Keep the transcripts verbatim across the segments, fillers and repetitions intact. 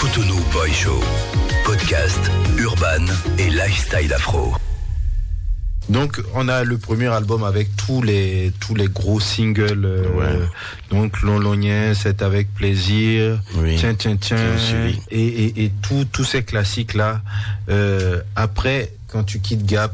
Cotonou Boy Show. Podcast, urban et lifestyle afro. Donc on a le premier album avec tous les tous les gros singles, euh, ouais. Donc Lon-Lonien, C'est avec plaisir, oui. Tiens tiens tiens, et, et et tous tous ces classiques là. Euh, après, quand tu quittes Gap,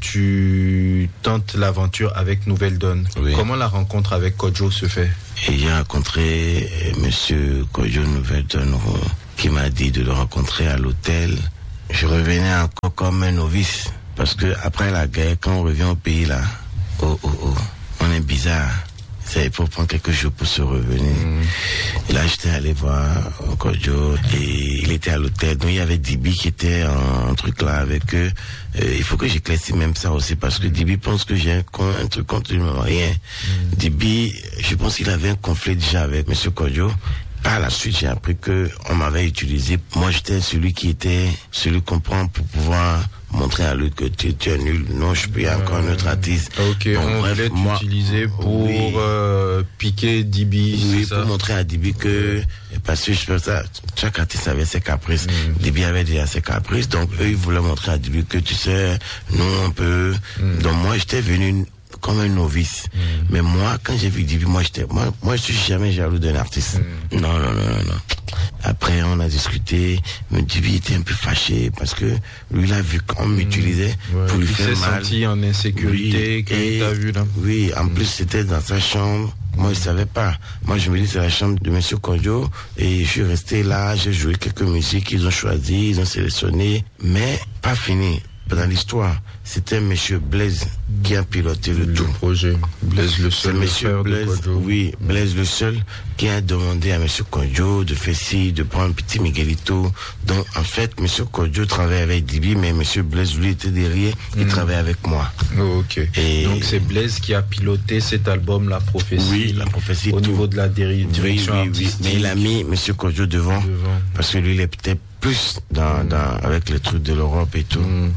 tu tentes l'aventure avec Nouvelle Donne. Oui. Comment la rencontre avec Kodjo se fait? Et j'ai rencontré Monsieur Kodjo Nouvelle Donne qui m'a dit de le rencontrer à l'hôtel. Je revenais encore comme un novice. Parce que après la guerre, quand on revient au pays là, oh oh oh, on est bizarre. Il faut prendre quelques jours pour se revenir. Mmh. Et là, j'étais allé voir Kodjo et il était à l'hôtel. Donc il y avait Dibi qui était en, en truc là avec eux. Euh, il faut que j'éclaircisse même ça aussi parce que Dibi pense que j'ai un, un truc contre lui, rien. Mmh. Dibi, je pense qu'il avait un conflit déjà avec Monsieur Kodjo. Par la suite, j'ai appris que on m'avait utilisé. Moi, j'étais celui qui était celui qu'on prend pour pouvoir montrer à lui que tu, tu es nul. Non, je peux y avoir encore un autre artiste. Ok, bon, on bref, voulait t'utiliser pour oui, euh, piquer Dibi. Oui, c'est pour ça? montrer à Dibi que, parce que je peux ça, chaque artiste avait ses caprices. Mm. Dibi avait déjà ses caprices, donc eux, ils voulaient montrer à Dibi que tu sais, nous, on peut. Mm. Donc moi, j'étais venu comme un novice. Mm. Mais moi, quand j'ai vu Dibi, moi, j'étais, moi, moi, je suis jamais jaloux d'un artiste. Mm. Non, non, non, non, non. Après, on a discuté. Mais Dibi était un peu fâché parce que lui, il a vu qu'on m'utilisait mmh, ouais. pour lui il faire mal. Il s'est senti en insécurité. Oui, et, t'as vu, là. Oui, en mmh. plus, c'était dans sa chambre. Moi, je savais pas. Moi, je me dis, c'est la chambre de Monsieur Kodjo. Et je suis resté là, j'ai joué quelques musiques qu'ils ont choisies, ils ont sélectionné. Mais, pas fini. Dans l'histoire, c'était Monsieur Blaise qui a piloté le, le tout. projet. Blaise le seul. C'est Monsieur Blaise, oui, Blaise le seul qui a demandé à Monsieur Kodjo de faire ci, de prendre un petit Miguelito. Donc, en fait, Monsieur Kodjo travaillait avec Dibi, mais Monsieur Blaise, lui, était derrière, il mmh. travaillait avec moi. Oh, ok. Et donc, c'est Blaise qui a piloté cet album, La Prophétie. Oui, La Prophétie. Au tout. niveau de la déri- direction oui, oui, artistique. Oui. Mais il a mis Monsieur Kodjo devant, devant, parce que lui, il est peut-être plus dans, mmh. dans, avec les trucs de l'Europe et tout. Mmh.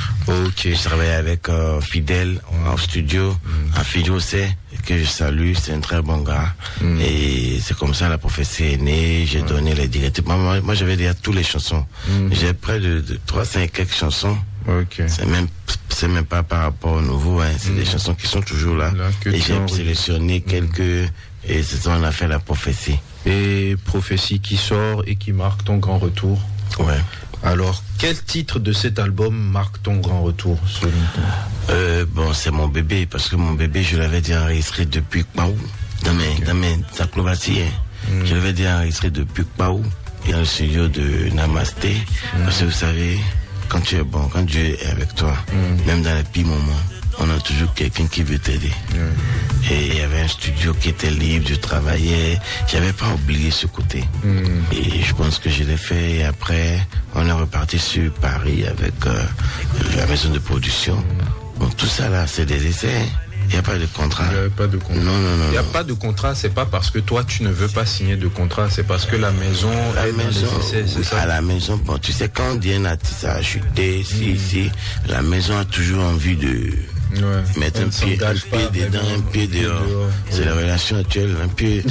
Ok. Je travaillais avec euh, Fidèle en studio, mm. à Fidjosé, que je salue, c'est un très bon gars. Mm. Et c'est comme ça la prophétie est née, j'ai ouais. donné les directives. Moi, moi, moi j'avais déjà toutes les chansons. Mm. J'ai près de, de trois cents et quelques chansons. Okay. C'est même c'est même pas par rapport au nouveau, hein. C'est mm. des chansons qui sont toujours là. là et j'ai sélectionné mm. quelques, et c'est ça on a fait la prophétie. Et prophétie qui sort et qui marque ton grand retour. Ouais. Alors, quel titre de cet album marque ton grand retour selon toi? euh, Bon, c'est mon bébé, parce que mon bébé, je l'avais déjà enregistré depuis Kpaou, dans mes, okay. dans mes acrobaties. Hein. Mm. Je l'avais déjà enregistré depuis Kpaou, dans le studio de Namasté, mm. parce que vous savez, quand tu es bon, quand Dieu est avec toi, mm. même dans les pires moments, on a toujours quelqu'un qui veut t'aider. Mm. Et il y avait un studio qui était libre, je travaillais, j'avais pas oublié ce côté. Mm. Et je pense que je l'ai fait. Et après, on est reparti sur Paris avec euh, la maison de production. Mm. Donc tout ça là, c'est des essais. Il n'y a pas de contrat. Il n'y a pas de contrat. Non, non, non. Il n'y a pas de contrat, c'est pas parce que toi tu ne veux pas signer de contrat, c'est parce que la maison. La est maison, dans les essais, c'est ça? À la maison, bon, tu sais, quand on dit un artiste a chuté, si, mm. si, la maison a toujours envie de. Ouais. Mettre un pied, un pied dedans, un pied dehors. dehors. C'est ouais. la relation actuelle, un pied.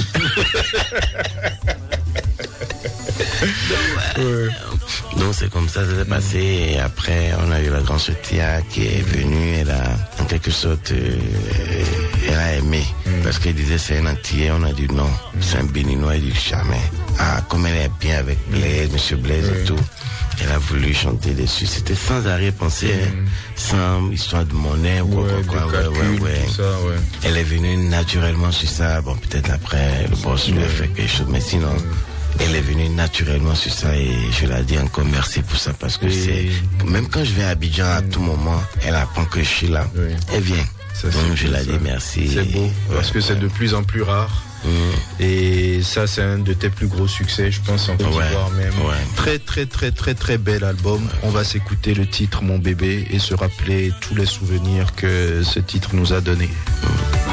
Donc, ouais. Donc c'est comme ça, ça s'est passé. Et après, on a eu la grande Sotia qui est venue. Elle a, en quelque sorte, euh, elle a aimé. Mm. Parce qu'elle disait c'est un Antillais. On a dit non, mm. c'est un Béninois. Elle dit jamais. Ah, comme elle est bien avec Blaise, Monsieur Blaise mm. et tout. Elle a voulu chanter dessus. C'était sans arrière-pensée, mmh. hein, sans histoire de monnaie ou quoi, ouais, quoi, quoi. Calcul, ouais, ouais, tout ça, ouais. Elle est venue naturellement sur ça. Bon, peut-être après, le boss lui a fait quelque chose, mais sinon, mmh. elle est venue naturellement sur ça et je la dis encore merci pour ça parce que oui. c'est, même quand je vais à Abidjan mmh. à tout moment, elle apprend que je suis là. Oui. Elle vient. Ça, donc je la dis merci. C'est beau, ouais, parce que c'est de plus en plus rare. Mmh. Et ça c'est un de tes plus gros succès je pense en Côte d'Ivoire ouais, même ouais. Très très très très très bel album. Ouais. On va s'écouter le titre Mon bébé et se rappeler tous les souvenirs que ce titre nous a donné. Mmh.